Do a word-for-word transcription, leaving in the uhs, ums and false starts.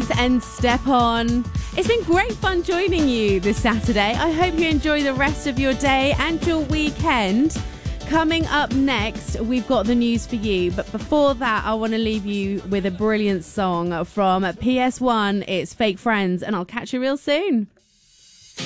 Rose and Step On. It's been great fun joining you this Saturday. I hope you enjoy the rest of your day and your weekend. Coming up next, we've got the news for you. But before that, I want to leave you with a brilliant song from P S one. It's Fake Friends, and I'll catch you real soon.